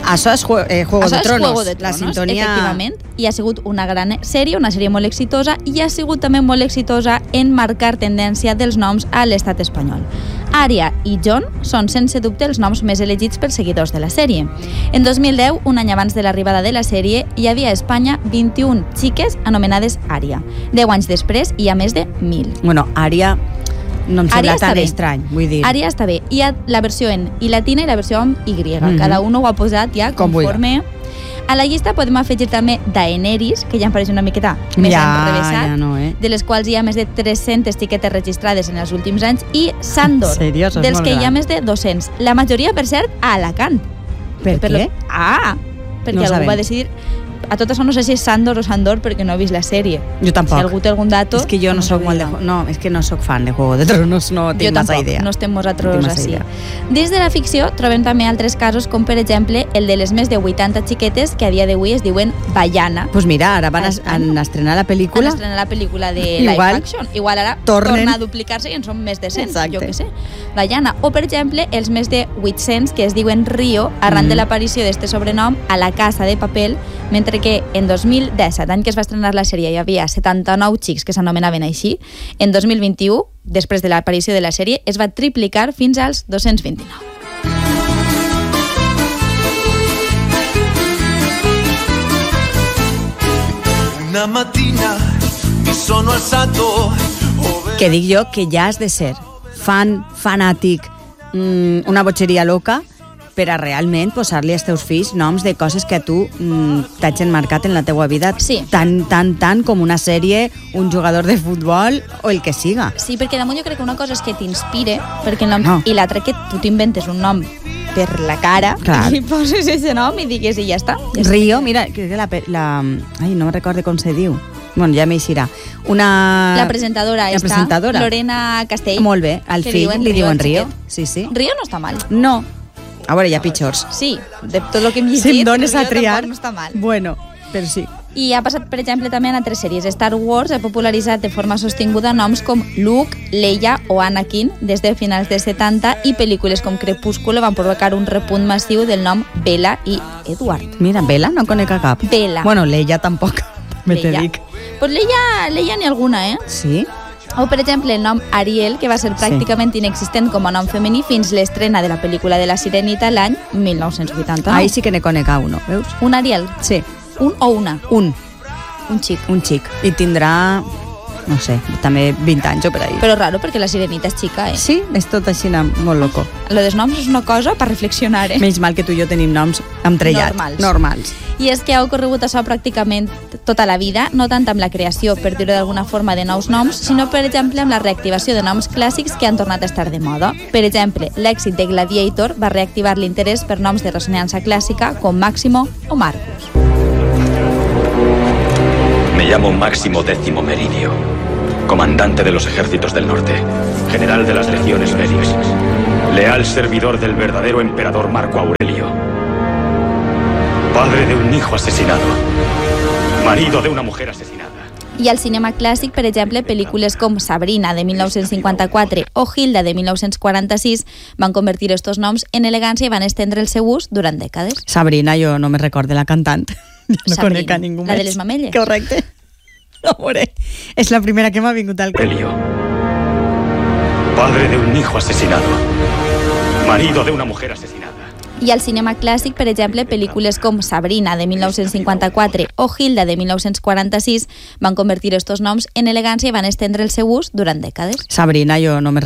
Això és Juego de Tronos. La sintonia... Efectivament. I ha sigut una gran sèrie, una sèrie molt exitosa, i ha sigut també molt exitosa en marcar tendència dels noms a l'estat espanyol. Arya i Jon són, sense dubte, els noms més elegits pels seguidors de la sèrie. En 2010, un any abans de l'arribada de la sèrie, hi havia a Espanya 21 xiques anomenades Arya. 10 anys després, hi ha més de 1.000. Bueno, Arya no em sembla tan estrany, vull dir. Arya està bé. Hi ha la versió en i latina i la versió en Y. Cada un ho ha posat ja conforme... A la llista podem afegir també Daenerys, que ja em pareix una miqueta més enrevessat, de les quals hi ha més de 300 xiquetes registrades en els últims anys, i Sandor, dels que hi ha més de 200. La majoria, per cert, a Alacant. Per què? Perquè algú va decidir... A tot això no sé si és Sandor o Sandor, perquè no he vist la sèrie. Jo tampoc. Si algú té algun dato... És que jo no soc molt de... No, és que no soc fan de Juego de Tronos, no tinc massa idea. No estem nosaltres així. Dins de la ficció trobem també altres casos, com per exemple el de les més de 80 xiquetes que a dia d'avui es diuen Vallana. Doncs mira, ara van estrenar la pel·lícula. Van estrenar la pel·lícula de live action. Igual ara torna a duplicar-se i en són més de 100, jo què sé. Vallana. O, per exemple, els més de 800 que es diuen Rio, arran de l'aparició d'este sobrenom a La Casa de Papel, mentre que en 2017, any que es va estrenar la sèrie, hi havia 79 xics que s'anomenaven així. En 2021, després de l'aparició de la sèrie, es va triplicar fins als 229. Una mattina mi sono alzato. Que dic jo que ja has de ser fanàtic, una botxeria loca, per a realment posar-li als teus fills noms de coses que a tu t'hagin marcat en la teua vida, tant com una sèrie, un jugador de futbol o el que siga. Sí, perquè damunt jo crec que una cosa és que t'inspire, perquè el nom, i l'altra que tu t'inventes un nom per la cara, i poses ese nom i digues i ja està. Rio, mira, que ai, no me recordo com se diu. Bueno, ja m'eixirà. La presentadora està, Lorena Castell. Molt bé, al fill li diuen Rio. Sí. Rio no està mal. No. A veure, hi ha pitjors. Sí, de tot el que hem llegit, si em dones a triar, no està mal. Bueno, però sí. I ha passat, per exemple, també en altres sèries. Star Wars ha popularitzat de forma sostinguda noms com Luke, Leia o Anakin des de finals dels 70, i pel·lícules com Crepúsculo van provocar un repunt massiu del nom Bella i Edward. Mira, Bella no conec a cap. Bella. Bueno, Leia tampoc, me te dic. Pues Leia n'hi ha alguna, eh? Sí? O, per exemple, el nom Ariel, que va ser pràcticament inexistent com a nom femení fins l'estrena de la pel·lícula de La Sirenita l'any 1989. Ahí sí que ne conec a uno, veus? Un Ariel? Sí. Un o una? Un xic. Un xic. I tindrà, no sé, també 20 anys o per ahí. Però raro, perquè La Sirenita és xica, eh? Sí, és tot així molt loco. Lo dels noms és una cosa per reflexionar, eh? Menys mal que tu i jo tenim noms entrellats. Normals. I és que ha ocorregut això pràcticament tota la vida, no tant amb la creació, per dir-ho d'alguna forma, de nous noms, sinó, per exemple, amb la reactivació de noms clàssics que han tornat a estar de moda. Per exemple, l'èxit de Gladiator va reactivar l'interès per noms de ressonància clàssica com Máximo o Marcus. Me llamo Máximo X Meridio, comandante de los ejércitos del norte, general de las legiones Belis, leal servidor del verdadero emperador Marco Aurelio, padre de un hijo asesinado, marido de una mujer asesinada. I al cinema clàssic, per exemple, pel·lícules com Sabrina, de 1954, o Hilda, de 1946, van convertir estos noms en elegància i van estendre el seu ús durant dècades. Sabrina, jo no me recordo la cantant. No conec a ningú més. La de les mamelles. Correcte. No, veure. És la primera que m'ha vingut al cap. Aurelio, padre de un hijo asesinado, marido de una mujer asesinada. I al cinema clàssic, per exemple, pel·lícules com Sabrina, de 1954, o Hilda, de 1946, van convertir estos noms en elegància i van estendre el seu ús durant dècades. Sabrina, jo no me